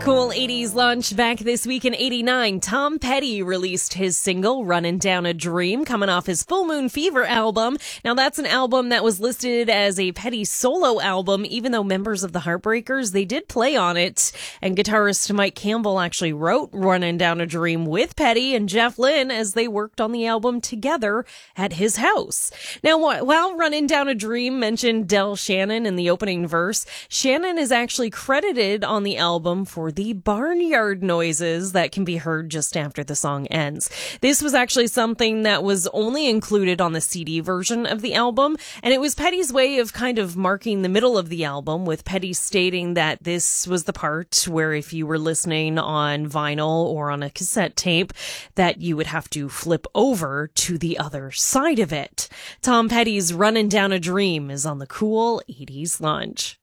Cool 80s lunch. Back this week in 89, Tom Petty released his single, Runnin' Down a Dream, coming off his Full Moon Fever album. Now, that's an album that was listed as a Petty solo album, even though members of the Heartbreakers, they did play on it. And guitarist Mike Campbell actually wrote Runnin' Down a Dream with Petty and Jeff Lynne as they worked on the album together at his house. Now, while Runnin' Down a Dream mentioned Del Shannon in the opening verse, Shannon is actually credited on the album for the barnyard noises that can be heard just after the song ends. This was actually something that was only included on the CD version of the album, and it was Petty's way of kind of marking the middle of the album, with Petty stating that this was the part where if you were listening on vinyl or on a cassette tape, that you would have to flip over to the other side of it. Tom Petty's Runnin' Down a Dream is on the Cool 80s Lunch.